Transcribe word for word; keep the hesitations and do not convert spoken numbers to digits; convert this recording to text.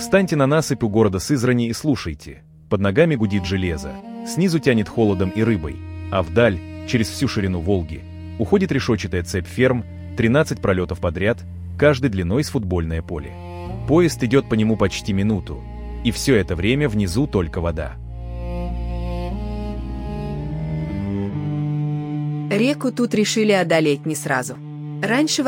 Встаньте на насыпь у города Сызрани и слушайте. Под ногами гудит железо, снизу тянет холодом и рыбой, а вдаль, через всю ширину Волги, уходит решетчатая цепь ферм, тринадцать пролетов подряд, каждый длиной с футбольное поле. Поезд идет по нему почти минуту, и все это время внизу только вода. Реку тут решили одолеть не сразу. Раньше